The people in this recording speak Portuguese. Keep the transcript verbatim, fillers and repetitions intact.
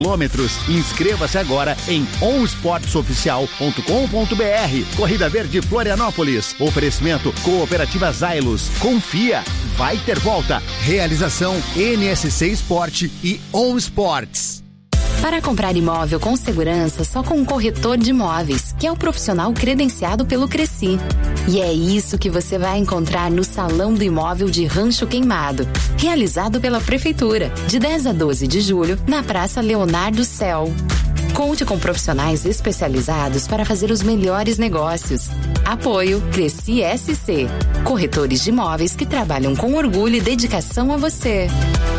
quilômetros. Inscreva-se agora em on sports oficial ponto com ponto b r. Corrida Verde Florianópolis. Oferecimento Cooperativa Zailos. Confia, vai ter volta. Realização N S C Esporte e On Sports. Para comprar imóvel com segurança, só com um corretor de imóveis, que é o profissional credenciado pelo Cresci. E é isso que você vai encontrar no Salão do Imóvel de Rancho Queimado, realizado pela Prefeitura, de dez a doze de julho, na Praça Leonardo Cel. Conte com profissionais especializados para fazer os melhores negócios. Apoio Cresci S C. Corretores de imóveis que trabalham com orgulho e dedicação a você.